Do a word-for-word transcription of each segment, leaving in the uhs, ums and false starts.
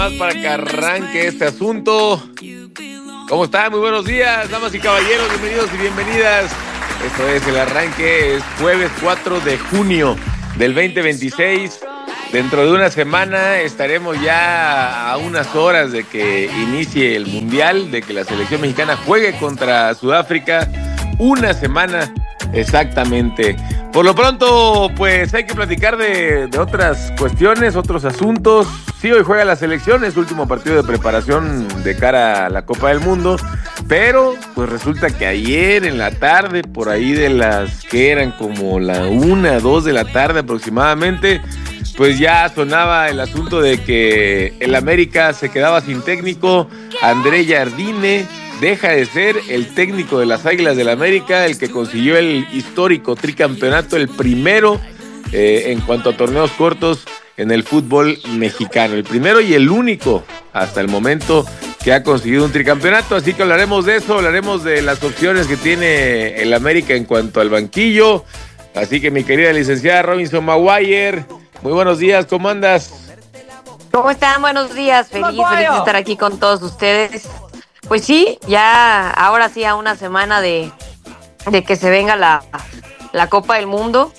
más para que arranque este asunto. ¿Cómo están? Muy buenos días, damas y caballeros, bienvenidos y bienvenidas. Esto es el arranque, es jueves cuatro de junio del veinte veintiséis. Dentro de una semana estaremos ya a unas horas de que inicie el Mundial, de que la selección mexicana juegue contra Sudáfrica. Una semana exactamente. Por lo pronto, pues hay que platicar de, de otras cuestiones, otros asuntos. Sí, hoy juega la selección, es su último partido de preparación de cara a la Copa del Mundo, pero pues resulta que ayer en la tarde, por ahí de las que eran como la una, dos de la tarde aproximadamente, pues ya sonaba el asunto de que el América se quedaba sin técnico. André Jardine deja de ser el técnico de las Águilas del América, el que consiguió el histórico tricampeonato, el primero eh, en cuanto a torneos cortos en el fútbol mexicano, el primero y el único hasta el momento que ha conseguido un tricampeonato. Así que hablaremos de eso, hablaremos de las opciones que tiene el América en cuanto al banquillo. Así que mi querida licenciada Robinson Maguire, muy buenos días, ¿cómo andas? ¿Cómo están? Buenos días, feliz, feliz de estar aquí con todos ustedes. Pues sí, ya ahora sí a una semana de, de que se venga la, la Copa del Mundo,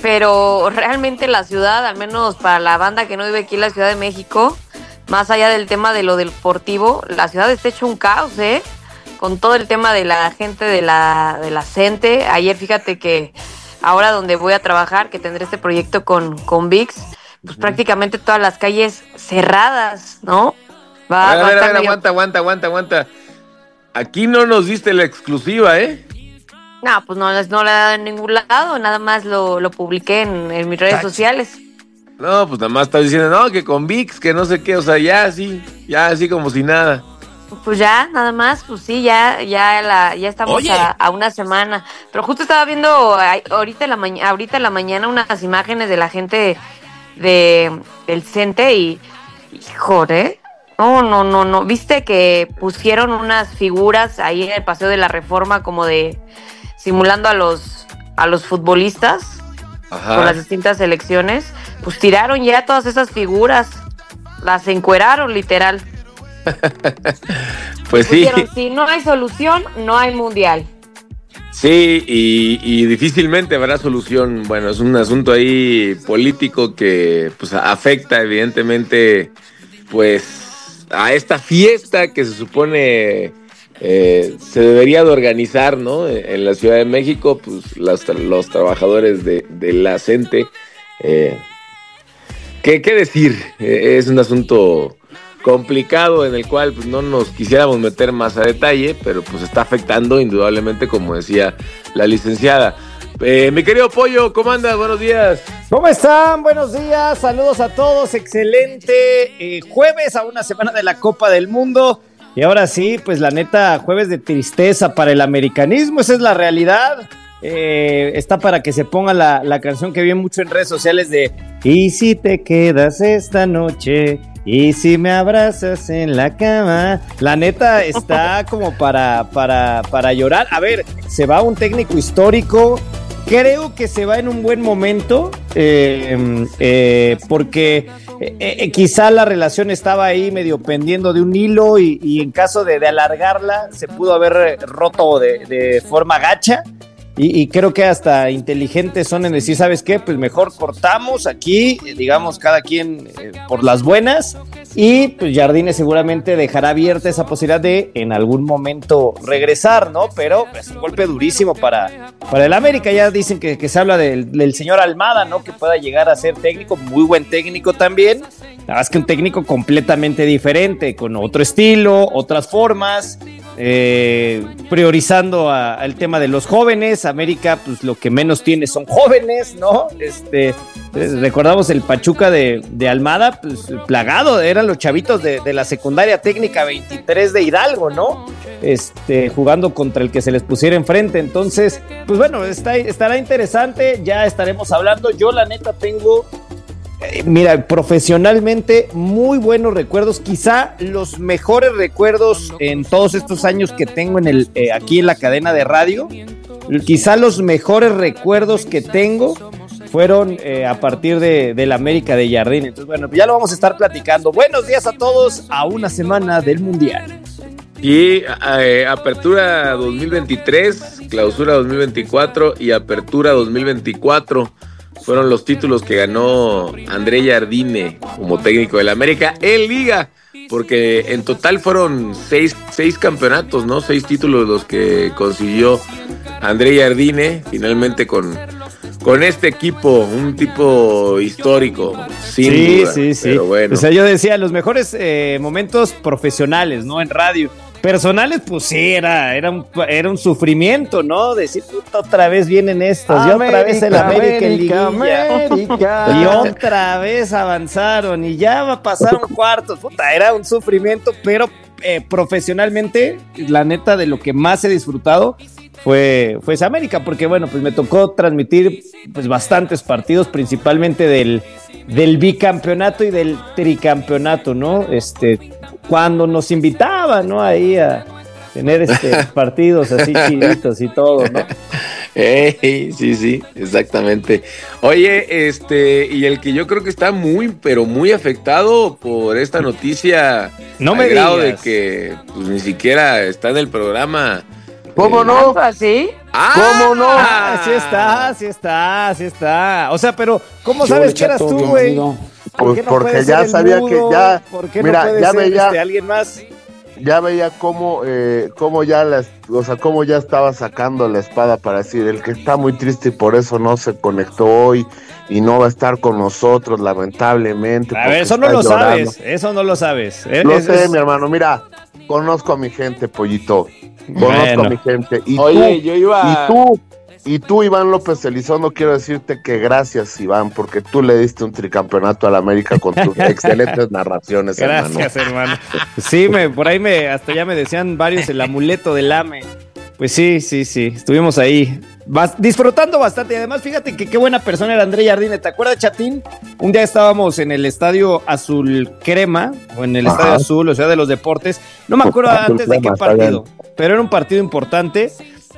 pero realmente la ciudad, al menos para la banda que no vive aquí en la Ciudad de México, más allá del tema de lo deportivo, la ciudad está hecho un caos, ¿eh? Con todo el tema de la gente de la, de la gente. Ayer fíjate que ahora donde voy a trabajar, que tendré este proyecto con, con V I X, pues prácticamente todas las calles cerradas, ¿no? Va, a ver, va a ver, a ver, medio... aguanta, aguanta, aguanta, aguanta. Aquí no nos diste la exclusiva, ¿eh? No, pues no, no la he dado en ningún lado, nada más lo, lo publiqué en, en mis redes Tach. sociales. No, pues nada más estás diciendo, no, que con V I X, que no sé qué, o sea, ya así, ya así como si nada. Pues ya, nada más, pues sí, ya, ya la, ya estamos a, a una semana. Pero justo estaba viendo ahorita en la mañana, ahorita en la mañana unas imágenes de la gente de del CENTE y, híjole, no, no, no, no, viste que pusieron unas figuras ahí en el Paseo de la Reforma como de simulando a los a los futbolistas. Ajá. Con las distintas selecciones, pues tiraron ya todas esas figuras, las encueraron literal. Pues sí. Pusieron, si no hay solución, no hay mundial. Sí, y, y difícilmente habrá solución. Bueno, es un asunto ahí político que pues afecta evidentemente pues a esta fiesta que se supone eh, se debería de organizar, ¿no? En la Ciudad de México, pues las, los trabajadores de, de la CENTE. Eh, ¿qué, ¿Qué decir? Eh, es un asunto complicado en el cual pues, no nos quisiéramos meter más a detalle, pero pues está afectando indudablemente, como decía la licenciada. Eh, mi querido Pollo, ¿cómo andas? Buenos días. ¿Cómo están? Buenos días, saludos a todos, excelente eh, jueves a una semana de la Copa del Mundo. Y ahora sí, pues la neta, jueves de tristeza para el americanismo, esa es la realidad. Eh, está para que se ponga la, la canción que vi mucho en redes sociales de "Y si te quedas esta noche, y si me abrazas en la cama". La neta está como para, para, para llorar. A ver, se va un técnico histórico. Creo que se va en un buen momento, eh, eh, porque eh, eh, quizá la relación estaba ahí medio pendiendo de un hilo y, y en caso de, de alargarla se pudo haber roto de, de forma gacha. Y, y creo que hasta inteligentes son en decir, ¿sabes qué? Pues mejor cortamos aquí, digamos, cada quien eh, por las buenas. Y pues Jardine seguramente dejará abierta esa posibilidad de en algún momento regresar, ¿no? Pero es pues, un golpe durísimo para, para el América. Ya dicen que, que se habla del, del señor Almada, ¿no? Que pueda llegar a ser técnico, muy buen técnico también. La verdad es que un técnico completamente diferente, con otro estilo, otras formas. Eh, priorizando al tema de los jóvenes. América, pues lo que menos tiene son jóvenes, ¿no? Este, recordamos el Pachuca de, de Almada, pues plagado, eran los chavitos de, de la secundaria técnica veintitrés de Hidalgo, ¿no? Este, jugando contra el que se les pusiera enfrente. Entonces, pues bueno, está, estará interesante, ya estaremos hablando. Yo la neta tengo Eh, mira, profesionalmente muy buenos recuerdos, quizá los mejores recuerdos en todos estos años que tengo en el eh, aquí en la cadena de radio, quizá los mejores recuerdos que tengo fueron eh, a partir de, del América de Jardine. Entonces, bueno, ya lo vamos a estar platicando. Buenos días a todos a una semana del Mundial. Y eh, apertura dos mil veintitrés, clausura dos mil veinticuatro y apertura dos mil veinticuatro fueron los títulos que ganó André Jardine como técnico del América en Liga, porque en total fueron seis, seis campeonatos, ¿no? Seis títulos los que consiguió André Jardine, finalmente con, con este equipo, un tipo histórico, sin sí, duda. Sí, sí, pero bueno. O sea, yo decía, los mejores eh, momentos profesionales, ¿no? En radio. Personales, pues sí, era, era, un, era un sufrimiento, ¿no? Decir, puta, otra vez vienen estos, América, y otra vez el América en Liguilla. América. Y otra vez avanzaron, y ya pasaron cuartos. Puta, era un sufrimiento, pero eh, profesionalmente, la neta, de lo que más he disfrutado fue, fue esa América, porque bueno, pues me tocó transmitir pues bastantes partidos, principalmente del, del bicampeonato y del tricampeonato, ¿no? Este, cuando nos invitaban, ¿no? Ahí a tener este partidos así chiditos y todo, ¿no? Hey, sí, sí, exactamente. Oye, este, y el que yo creo que está muy, pero muy afectado por esta noticia, no me al grado digas. de que pues, ni siquiera está en el programa. ¿Cómo eh, no? ¿Así? ¡Ah! ¿Cómo no? Ah, sí está, sí está, sí está. O sea, pero ¿cómo sabes que eras tú, güey? ¿Por Pues no porque ya sabía que ya, ¿Por qué mira, no puede ya ser veía, este, alguien más? Ya veía cómo, eh, cómo ya las, o sea, cómo ya estaba sacando la espada para decir, el que está muy triste y por eso no se conectó hoy y no va a estar con nosotros, lamentablemente. A ver, eso no lo llorando. sabes, eso no lo sabes. Lo es, sé, es... mi hermano, mira, conozco a mi gente, pollito, conozco bueno. a mi gente. Y Oye, tú, yo iba... Y tú, Y tú, Iván López Elizondo, quiero decirte que gracias, Iván, porque tú le diste un tricampeonato a la América con tus excelentes narraciones, gracias, hermano. hermano. Sí, me, por ahí me, hasta ya me decían varios el amuleto del A M E. Pues sí, sí, sí, estuvimos ahí bas- disfrutando bastante. Y además, fíjate que qué buena persona era André Jardine. ¿Te acuerdas, Chatín? Un día estábamos en el Estadio Azul Crema, o en el Ajá. Estadio Azul, o sea, de los deportes. No me acuerdo Azul antes Crema, de qué partido, pero era un partido importante.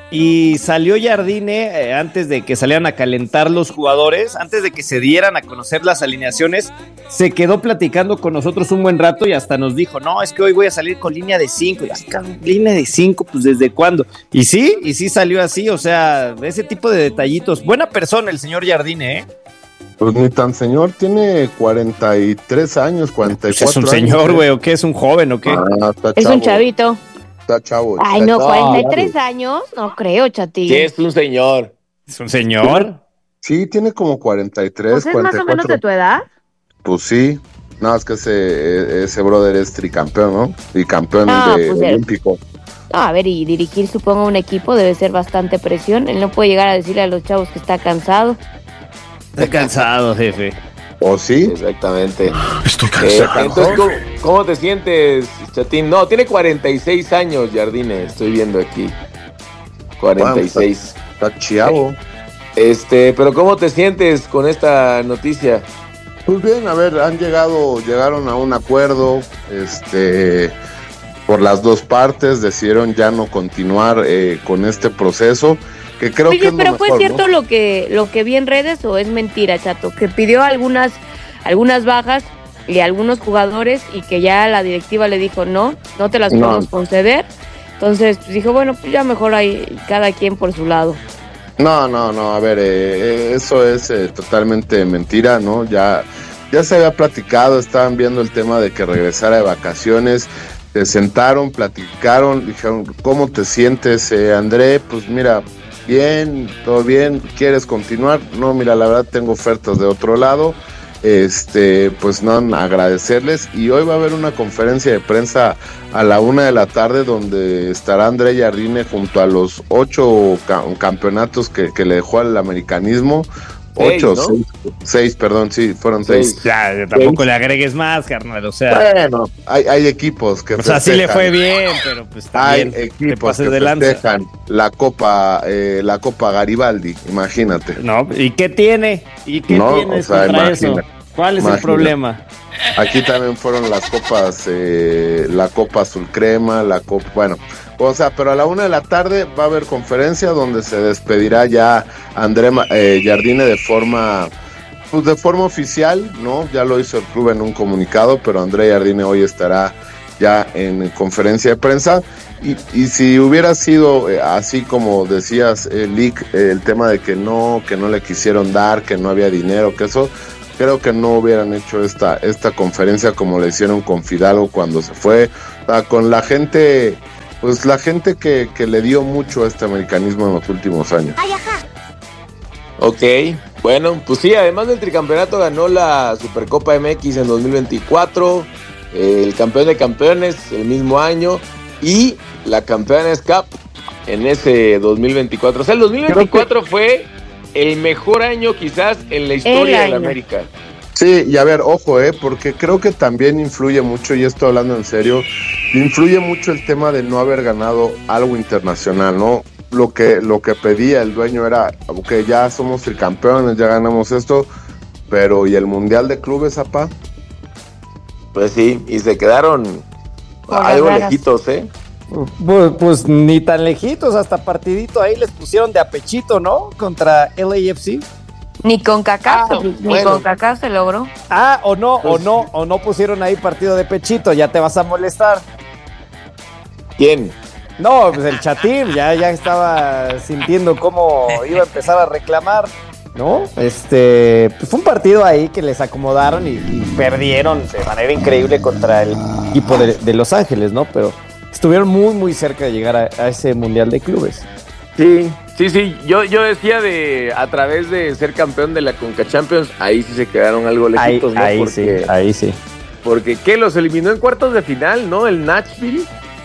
Y salió Jardine eh, antes de que salieran a calentar los jugadores, antes de que se dieran a conocer las alineaciones, se quedó platicando con nosotros un buen rato y hasta nos dijo, no, es que hoy voy a salir con línea de cinco. Y así, línea de cinco, pues ¿desde cuándo? Y sí, y sí salió así, o sea, ese tipo de detallitos. Buena persona el señor Jardine, ¿eh? Pues ni tan señor, tiene cuarenta y tres años, cuarenta y cuatro pues es un señor, güey, ¿o qué? ¿Es un joven o qué? Ah, es un chavito. Está chavo. Ay, no, cuarenta y tres años, no creo, Chatín. Sí, es un señor. ¿Es un señor? Sí, tiene como cuarenta y tres, ¿Pues es cuarenta y cuatro. más o menos de tu edad? Pues sí, nada más que ese, ese brother es tricampeón, ¿no? Y campeón no, de pues olímpico. No, a ver, y dirigir, supongo, un equipo debe ser bastante presión. Él no puede llegar a decirle a los chavos que está cansado. Está cansado, jefe. ¿O sí? Exactamente. Estoy cansado. Eh, entonces, ¿cómo, ¿cómo te sientes, Chatín? No, tiene cuarenta y seis años, Jardine, estoy viendo aquí. cuarenta y seis. Bueno, está, está chiavo. Este, pero ¿cómo te sientes con esta noticia? Pues bien, a ver, han llegado, llegaron a un acuerdo, este, por las dos partes, decidieron ya no continuar eh, con este proceso. Que creo Oye, que es pero lo fue mejor, cierto, ¿no? lo que lo que vi en redes o es mentira, Chato, que pidió algunas algunas bajas y algunos jugadores y que ya la directiva le dijo no, no te las No. podemos conceder. Entonces pues, dijo, bueno, pues ya mejor ahí cada quien por su lado. No, no, no, a ver, eh, eso es eh, totalmente mentira, ¿no? Ya, ya se había platicado, estaban viendo el tema de que regresara de vacaciones, se sentaron, platicaron, dijeron, ¿cómo te sientes, eh, André? Pues mira, bien, todo bien, ¿quieres continuar? No, mira, la verdad tengo ofertas de otro lado, este, pues no, agradecerles, y hoy va a haber una conferencia de prensa a la una de la tarde donde estará André Jardine junto a los ocho ca- campeonatos que, que le dejó al americanismo. Seis, Ocho, ¿no? seis, seis, perdón, sí, fueron seis. Seis. Ya, tampoco le agregues más, carnal, o sea. Bueno, hay, hay equipos que O sea, sí le festejan. fue bien, pero pues Hay también te equipos pases que de lanza. festejan la Copa, eh, la Copa Garibaldi, imagínate. No, ¿y qué tiene? ¿Y qué No, tienes o sea, contra imagina. eso? ¿Cuál es Imagina. el problema? Aquí también fueron las copas, eh, la Copa Azul Crema, la Copa, bueno, o sea, pero a la una de la tarde va a haber conferencia donde se despedirá ya André eh, Jardine de forma, pues de forma oficial, ¿no? Ya lo hizo el club en un comunicado, pero André Jardine hoy estará ya en conferencia de prensa. Y, y si hubiera sido eh, así como decías, eh, Lick, eh, el tema de que no, que no le quisieron dar, que no había dinero, que eso, creo que no hubieran hecho esta, esta conferencia como le hicieron con Fidalgo cuando se fue, o sea, con la gente, pues la gente que, que le dio mucho a este americanismo en los últimos años. Ay, ajá. Ok, bueno, pues sí, además del tricampeonato ganó la Supercopa M X en dos mil veinticuatro, eh, el campeón de campeones el mismo año y la Campeones Cup en ese dos mil veinticuatro. O sea, el dos mil veinticuatro que... fue el mejor año quizás en la historia de la América. Sí, y a ver, ojo, eh, porque creo que también influye mucho, y estoy hablando en serio, influye mucho el tema de no haber ganado algo internacional, ¿no? Lo que, lo que pedía el dueño era, ok, ya somos tricampeones, ya ganamos esto, pero ¿y el Mundial de Clubes, apá? Pues sí, y se quedaron Por algo lejitos, ¿eh? Pues, pues ni tan lejitos, hasta partidito ahí les pusieron de apechito, ¿no? Contra L A F C. Ni con Kaká, ah, ni bueno. con Kaká se logró. Ah, o no, pues, o no, o no pusieron ahí partido de pechito, ya te vas a molestar. ¿Quién? No, pues el Chatín, ya, ya estaba sintiendo cómo iba a empezar a reclamar, ¿no? Este, pues fue un partido ahí que les acomodaron y, y perdieron de manera increíble contra el equipo de, de Los Ángeles, ¿no? Pero estuvieron muy, muy cerca de llegar a, a ese Mundial de Clubes. Sí, sí, sí. Yo, yo decía de a través de ser campeón de la Conca Champions, ahí sí se quedaron algo lejitos, ahí, ¿no? Ahí porque, sí, ahí sí. Porque, ¿qué? Los eliminó en cuartos de final, ¿no? El Nashville.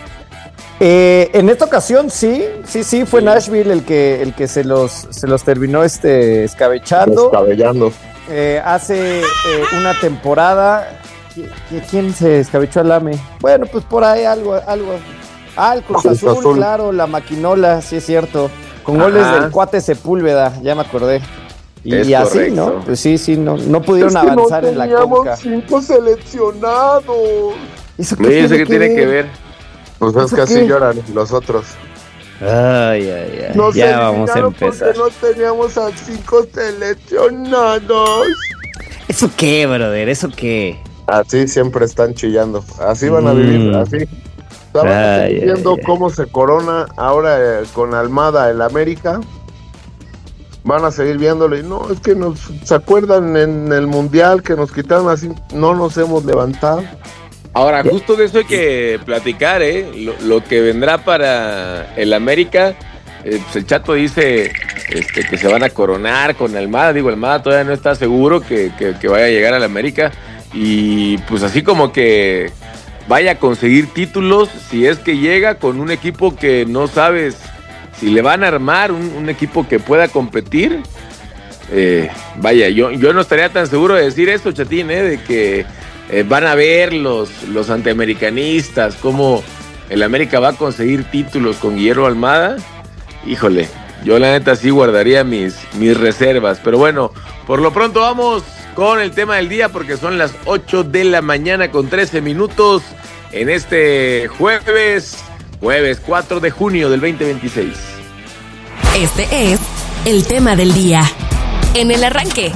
Eh, en esta ocasión sí, sí, sí, fue sí. Nashville el que, el que se los, se los terminó este, escabechando. Escabellando. Eh, hace eh, una temporada... ¿Quién se escabechó al A M E? Bueno, pues por ahí algo, algo. Ah, el Cruz Azul, Azul, claro, la Maquinola, sí es cierto. Con Ajá. goles del cuate Sepúlveda, ya me acordé. Y, y así, ¿no? Pues sí, sí, no, no pudieron es que avanzar no en la Conca. Cinco seleccionados. ¿Eso qué, tiene, que, tiene que ver? Pues es que así lloran los otros. Ay, ay, ay. Nos ya vamos a empezar. Porque no teníamos a cinco seleccionados. ¿Eso qué, brother? ¿Eso qué? Así siempre están chillando, así van a vivir, mm. así. Estaban viendo cómo se corona ahora eh, con Almada el América. Van a seguir viéndolo y no, es que nos, ¿se acuerdan en el Mundial que nos quitaron así? No nos hemos levantado. Ahora, justo de eso hay que platicar, ¿eh? Lo, lo que vendrá para el América, eh, pues el Chato dice este, que se van a coronar con Almada. Digo, Almada todavía no está seguro que, que, que vaya a llegar al América. Y pues así como que vaya a conseguir títulos si es que llega con un equipo que no sabes si le van a armar, un, un equipo que pueda competir. Eh, vaya, yo, yo no estaría tan seguro de decir esto, Chatín, ¿eh? De que eh, van a ver los, los antiamericanistas cómo el América va a conseguir títulos con Guillermo Almada. Híjole, yo la neta sí guardaría mis, mis reservas. Pero bueno, por lo pronto vamos con el tema del día porque son las ocho de la mañana con trece minutos en este jueves, jueves cuatro de junio del veinte veintiséis. Este es el tema del día en el arranque.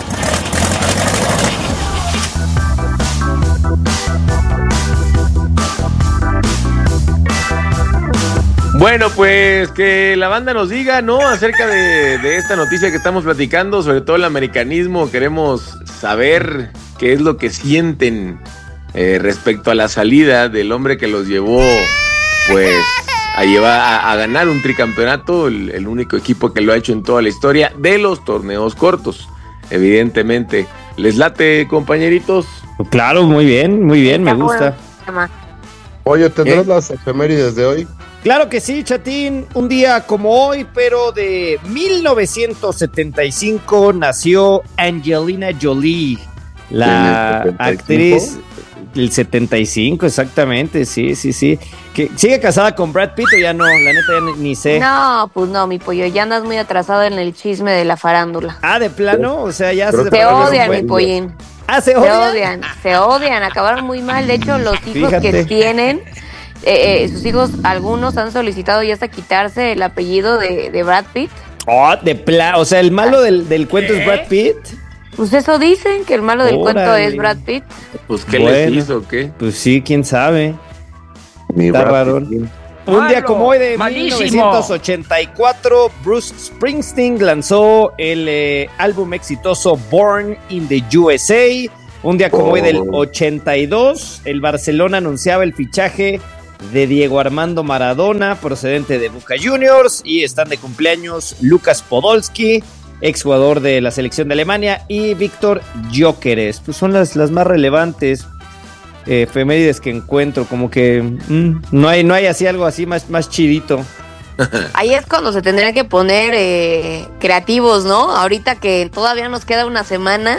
Bueno, pues que la banda nos diga, ¿no? Acerca de, de esta noticia que estamos platicando, sobre todo el americanismo. Queremos saber qué es lo que sienten eh, respecto a la salida del hombre que los llevó, pues, a llevar a, a ganar un tricampeonato, el, el único equipo que lo ha hecho en toda la historia de los torneos cortos, evidentemente. ¿Les late, compañeritos? Claro, muy bien, muy bien, me gusta. Oye, ¿tendrás ¿Eh? las efemérides de hoy? Claro que sí, Chatín. Un día como hoy, pero de mil novecientos setenta y cinco, nació Angelina Jolie, la actriz del setenta y cinco, exactamente, sí, sí, sí. Que sigue casada con Brad Pitt o ya no, la neta ya ni, ni sé. No, pues no, mi pollo, ya andas muy atrasado en el chisme de la farándula. Ah, ¿de plano? O sea, ya se... Te odian, mi pollín. Ah, ¿se Se odian? odian, se odian, acabaron muy mal. De hecho, los hijos Fíjate. que tienen, eh, eh, sus hijos, algunos han solicitado ya hasta quitarse el apellido de, de Brad Pitt. Oh, de pla... O sea, el malo del, del cuento es Brad Pitt. Pues eso dicen, que el malo del Órale. cuento es Brad Pitt. Pues, ¿qué Bueno. les hizo o qué? Pues sí, quién sabe. Mi Está Brad raro. Pitt. Un día Malo, como hoy de malísimo. mil novecientos ochenta y cuatro, Bruce Springsteen lanzó el eh, álbum exitoso Born in the U S A. Un día como Oh. hoy del ochenta y dos, el Barcelona anunciaba el fichaje de Diego Armando Maradona, procedente de Boca Juniors, y están de cumpleaños Lucas Podolski, exjugador de la selección de Alemania, y Víctor Gyökeres. Pues son las, las más relevantes eh, efemérides que encuentro, como que mm, no hay no hay así algo así más, más chidito. Ahí es cuando se tendrían que poner eh, creativos, ¿no? Ahorita que todavía nos queda una semana,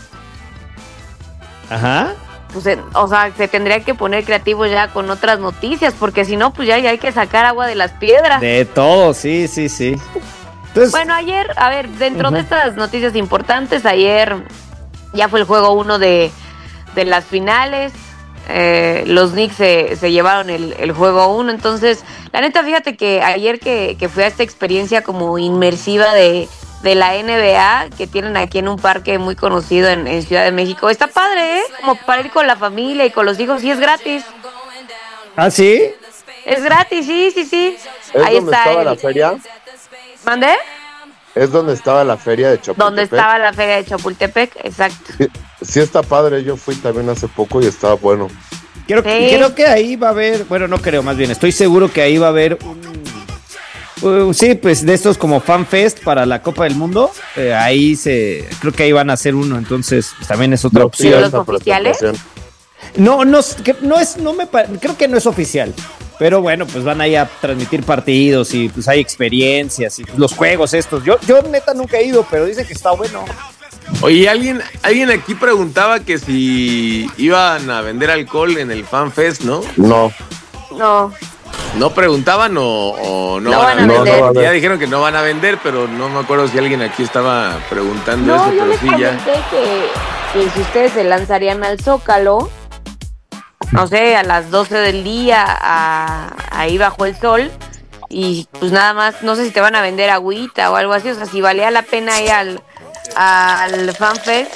Ajá. pues, eh, o sea, se tendría que poner creativos ya con otras noticias, porque si no, pues ya, ya hay que sacar agua de las piedras. De todo, sí, sí, sí. Entonces, Bueno, ayer, a ver, dentro Ujú. de estas noticias importantes, ayer ya fue el juego uno de, de las finales. Eh, los Knicks se, se llevaron el, el juego uno. Entonces, la neta, fíjate que ayer que, que fui a esta experiencia como inmersiva de, de la N B A, que tienen aquí en un parque muy conocido en, en Ciudad de México, está padre, ¿eh? Como para ir con la familia y con los hijos, y es gratis. ¿ah, sí? Es gratis, sí, sí, sí. ¿Es Ahí donde está estaba el- la feria? ¿Mandé? ¿Es donde estaba la feria de Chapultepec? Donde estaba la feria de Chapultepec, exacto. Sí, sí está padre, yo fui también hace poco y estaba bueno. Creo, que- Sí. creo que ahí va a haber, bueno, no creo, más bien, estoy seguro que ahí va a haber un, uh, sí, pues de estos como fan fest para la Copa del Mundo. Eh, ahí se, creo que ahí van a hacer uno, entonces pues, también es otra No opción. fui a ¿Los esa oficiales? presentación. No, no, es- que no es, no me, pa- creo que no es oficial. Pero bueno, pues van ahí a transmitir partidos y pues hay experiencias y pues, los juegos estos. Yo, yo neta nunca he ido, pero dicen que está bueno. Oye, alguien, alguien aquí preguntaba que si iban a vender alcohol en el Fan Fest, ¿no? No, No. ¿No preguntaban o, o no, No van, van a a no, vender? no va a Ya haber. dijeron que no van a vender, pero no me acuerdo si alguien aquí estaba preguntando No, eso, yo pero les sí ya. comenté que, que si ustedes se lanzarían al Zócalo, no sé, a las doce del día, a- ahí bajo el sol, y pues nada más, no sé si te van a vender agüita o algo así, o sea, si valía la pena ir al, al FanFest.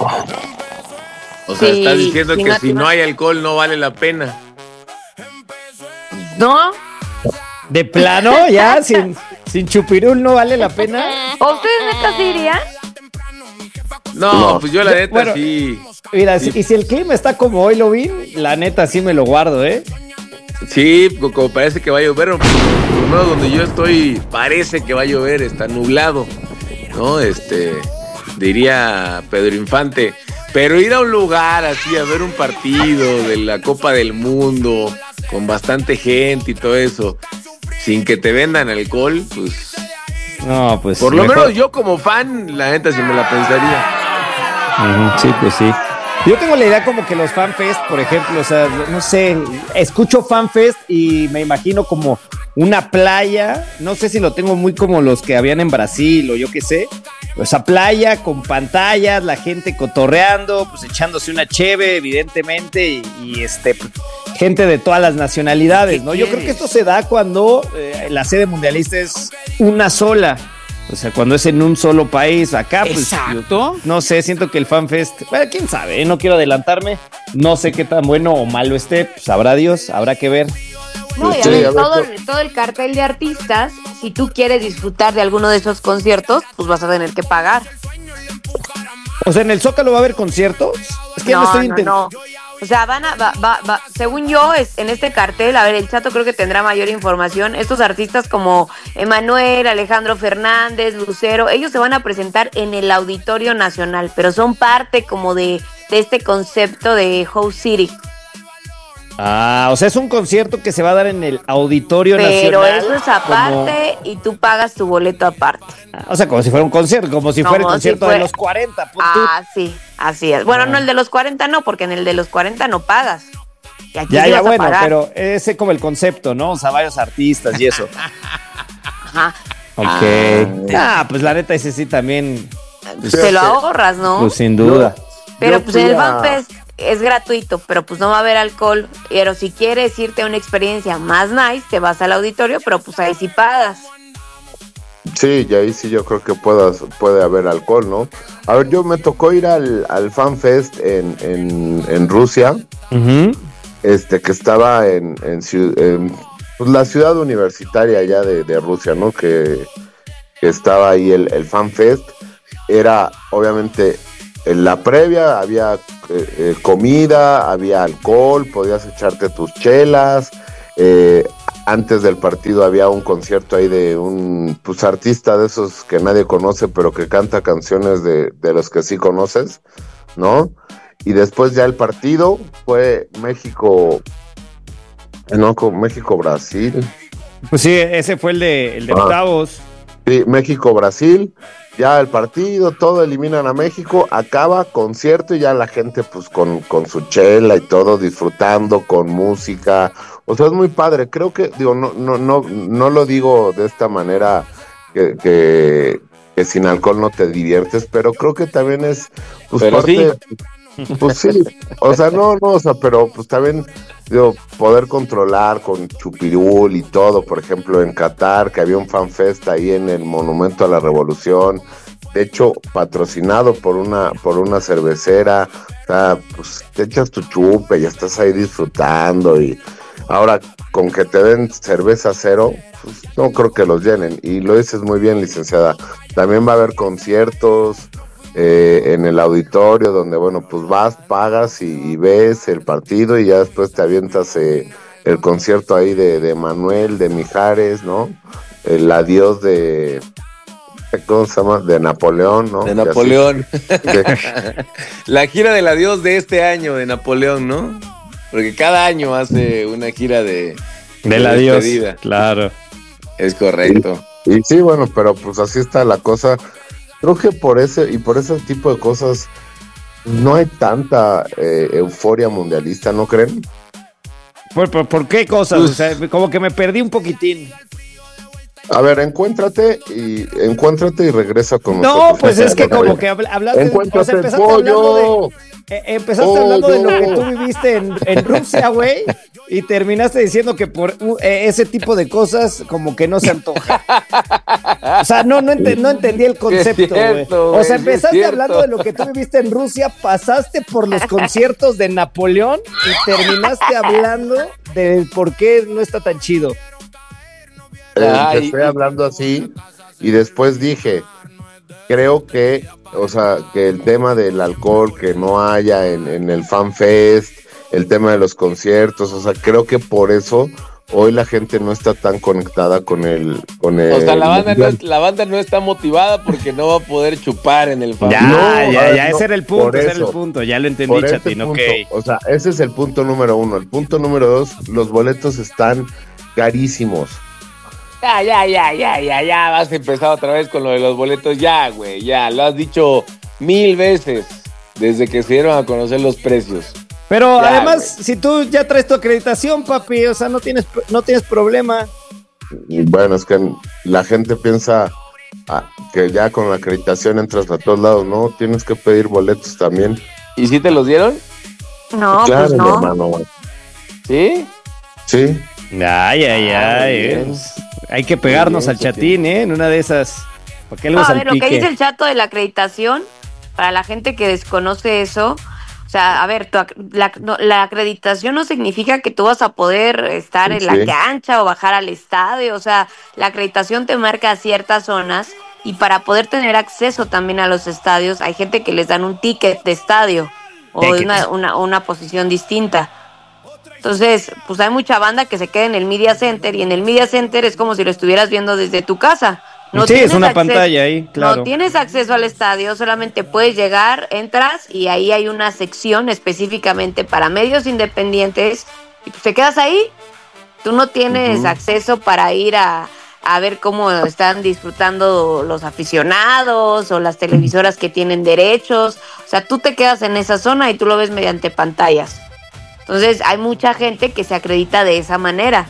O sea, Sí, estás diciendo sí, que no, si sí, no no. hay alcohol no vale la pena. ¿No? De plano, ya, sin, sin chupirul no vale la pena. ¿O ustedes neta sí irían? No, No. pues yo la neta Bueno, sí. Mira, Sí. si- y si el clima está como hoy lo vi, la neta sí me lo guardo, ¿eh? Sí, co- como parece que va a llover, por lo menos donde yo estoy parece que va a llover, está nublado, ¿no? Este, diría Pedro Infante. Pero ir a un lugar así a ver un partido de la Copa del Mundo con bastante gente y todo eso, sin que te vendan alcohol, pues No, pues. por lo mejor- menos yo como fan, la neta sí me la pensaría. Ujú, sí, pues sí. Yo tengo la idea como que los fanfest, por ejemplo, o sea, no sé, escucho fanfest y me imagino como una playa, no sé si lo tengo muy como los que habían en Brasil o yo qué sé, o esa playa con pantallas, la gente cotorreando, pues echándose una cheve, evidentemente, y, y, este, pues, gente de todas las nacionalidades, ¿no? Yo creo que esto se da cuando eh, la sede mundialista es una sola. O sea, cuando es en un solo país, acá, pues, Exacto. no sé, siento que el FanFest, bueno, quién sabe, ¿eh? No quiero adelantarme, no sé qué tan bueno o malo esté, pues sabrá Dios, habrá que ver. No, y a Sí, ver, a ver, todo, ¿cómo? todo el cartel de artistas, si tú quieres disfrutar de alguno de esos conciertos, pues vas a tener que pagar. O sea, ¿en el Zócalo va a haber conciertos? Es que ya no, me estoy no, intentando. no. O sea, van a, va, va, va- según yo, es en este cartel, a ver, el Chato creo que tendrá mayor información. Estos artistas como Emanuel, Alejandro Fernández, Lucero, ellos se van a presentar en el Auditorio Nacional, pero son parte como de, de este concepto de House City. Ah, o sea, es un concierto que se va a dar en el Auditorio Pero Nacional. eso es como- aparte y tú pagas tu boleto aparte. o sea, como si fuera un concierto, como si Como fuera el si concierto fuera- de los cuarenta. pon tú. Ah, sí, así es. Bueno, Ah. no el de los cuarenta no, porque en el de los cuarenta no pagas. Y aquí Ya, sí ya, vas a bueno, pagar. pero ese es como el concepto, ¿no? O sea, varios artistas y eso. Ajá. Ok. Ah, pues la neta, ese sí también, Te lo ahorras, ¿no? pues sin duda. Pero Yo pues en fui el a- FanFest es gratuito, pero pues no va a haber alcohol. Pero si quieres irte a una experiencia más nice, te vas al auditorio, pero pues ahí sí pagas. Sí, y ahí sí yo creo que puedas, puede haber alcohol, ¿no? A ver, yo me tocó ir al, al FanFest en, en, en Rusia, Uh-huh. este, que estaba en, en, ciu- en, pues, la ciudad universitaria ya de, de Rusia, ¿no? Que, que estaba ahí el, el FanFest. Era, obviamente, en la previa había eh, eh, comida, había alcohol, podías echarte tus chelas. eh, Antes del partido había un concierto ahí de un pues, artista de esos que nadie conoce, pero que canta canciones de, de los que sí conoces, ¿no? Y después ya el partido fue México, no, con México-Brasil. Pues sí, ese fue el de, el de Ah. octavos. Sí, México-Brasil, ya el partido, todo eliminan a México, acaba concierto y ya la gente pues con, con su chela y todo disfrutando, con música, o sea, es muy padre, creo que, digo, no, no, no, no lo digo de esta manera que, que, que sin alcohol no te diviertes, pero creo que también es pues Pero parte, pues sí, o sea, no, no, o sea, pero pues también digo, poder controlar con chupirul y todo, por ejemplo, en Qatar, que había un fanfest ahí en el Monumento a la Revolución, de hecho, patrocinado por una, por una cervecera, o sea, pues te echas tu chupe y estás ahí disfrutando, y ahora con que te den cerveza cero, pues no creo que los llenen, y lo dices muy bien, licenciada, también va a haber conciertos, Eh, en el auditorio donde bueno pues vas, pagas y, y ves el partido y ya después te avientas eh, el concierto ahí de, de Manuel, de Mijares, ¿no? El adiós de ¿cómo se llama? De Napoleón, ¿no? De Y Napoleón. así. La gira del adiós de este año de Napoleón, ¿no? Porque cada año hace una gira de, Del de adiós. despedida. Claro. Es correcto. Y sí, bueno, pero pues así está la cosa. Creo que por ese y por ese tipo de cosas no hay tanta eh, euforia mundialista, ¿no creen? ¿Por, por, por qué cosas? Uf. O sea, como que me perdí un poquitín. A ver, encuéntrate y encuéntrate y regresa con No, nosotros. pues es que como que habl- hablaste, Encuéntrate o sea, el empezaste hablando de, pollo. eh, empezaste Oh, hablando de lo no. que tú viviste en, en Rusia, güey, y terminaste diciendo que por uh, eh, ese tipo de cosas como que no se antoja. O sea, no, no, ente- no entendí el concepto, güey. cierto, O güey, sea, sí es empezaste cierto. hablando de lo que tú viviste en Rusia, pasaste por los conciertos de Napoleón y terminaste hablando de por qué no está tan chido. Eh, Ay, empecé y- hablando así y después dije, creo que, o sea, que el tema del alcohol que no haya en, en el FanFest, el tema de los conciertos, o sea, creo que por eso hoy la gente no está tan conectada con el, con el O sea, la banda, no, mundial. es- la banda no está motivada porque no va a poder chupar en el fan. Ya, No, ya, a ver, ya, no, ese era el punto, por ese era el eso. punto, ya lo entendí, Por ese Chatín, ok. punto, o sea, ese es el punto número uno. El punto número dos, los boletos están carísimos. Ya, ya, ya, ya, ya, ya. Vas a empezar otra vez con lo de los boletos. Ya, güey, ya. Lo has dicho mil veces desde que se dieron a conocer los precios. Pero Ya, además, si tú ya traes tu acreditación, papi, o sea, no tienes, no tienes problema. Y bueno, es que la gente piensa ah, que ya con la acreditación entras a todos lados, ¿no? Tienes que pedir boletos también. ¿Y si te los dieron? No, claro, pues mi no. hermano. ¿Sí? Sí. Ay, ay, Ah, ay. muy eh. bien. Hay que pegarnos Muy bien, al Chatín, ¿eh? En una de esas. ¿Para qué No, lo a ver, lo que salpique? dice el chato de la acreditación, para la gente que desconoce eso, o sea, a ver, tu ac- la, no, la acreditación no significa que tú vas a poder estar en Sí. la cancha o bajar al estadio, o sea, la acreditación te marca ciertas zonas y para poder tener acceso también a los estadios, hay gente que les dan un ticket de estadio o Ticket. una, una, una posición distinta. Entonces, pues hay mucha banda que se queda en el Media Center y en el Media Center es como si lo estuvieras viendo desde tu casa. No Sí, es tienes una acceso- pantalla ahí, claro. No tienes acceso al estadio, solamente puedes llegar, entras y ahí hay una sección específicamente para medios independientes y pues te quedas ahí. Tú no tienes Ujú. acceso para ir a, a ver cómo están disfrutando los aficionados o las televisoras que tienen derechos. O sea, tú te quedas en esa zona y tú lo ves mediante pantallas. Entonces, hay mucha gente que se acredita de esa manera.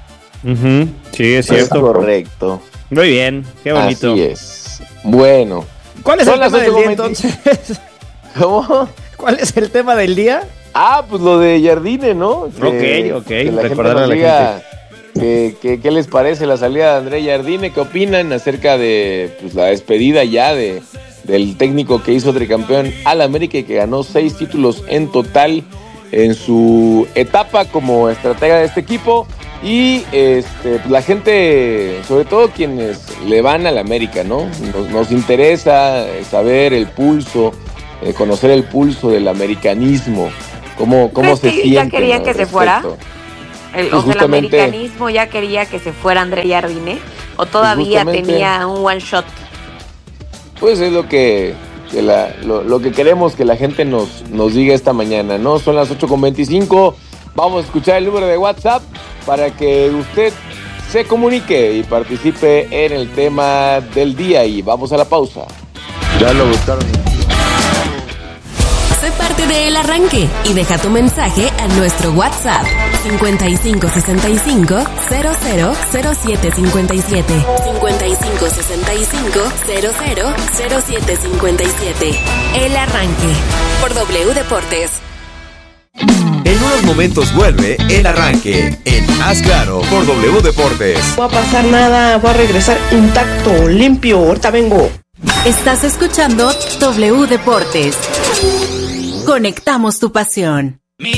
Ujú, sí, es Es cierto. correcto. Muy bien, qué bonito. Así es. Bueno. ¿Cuál es Son el las tema del ocho día con entonces? ¿Cómo? ¿Cuál ¿Cuál es el tema del día? Ah, pues lo de Jardine, ¿no? Que, ok, ok. Que la Recordar gente a la diga gente. que, que, ¿qué les parece la salida de André Jardine? ¿Qué opinan acerca de pues, la despedida ya de, del técnico que hizo tricampeón al América y que ganó seis títulos en total en su etapa como estratega de este equipo? Y este, pues, la gente, sobre todo quienes le van al América, ¿no? Nos, nos interesa saber el pulso, eh, conocer el pulso del americanismo. ¿Cómo, cómo se siente? ¿Ya querían que se fuera? El, pues o sea, el americanismo ya quería que se fuera André Jardine, o todavía pues tenía un one shot. Pues es lo que, que la, lo, lo que queremos que la gente nos, nos diga esta mañana, ¿no? Son las ocho con veinticinco. Vamos a escuchar el número de WhatsApp para que usted se comunique y participe en el tema del día. Y vamos a la pausa. Ya lo gustaron. Sé parte de El Arranque y deja tu mensaje a nuestro WhatsApp cincuenta y cinco sesenta y cinco cero cero cero siete cincuenta y siete cincuenta y cinco sesenta y cinco cero cero cero siete cincuenta y siete. El Arranque por W Deportes. En unos momentos vuelve El Arranque en Haz Claro por W Deportes. No va a pasar nada, voy a regresar intacto, limpio, ahorita vengo. Estás escuchando W Deportes. Conectamos tu pasión.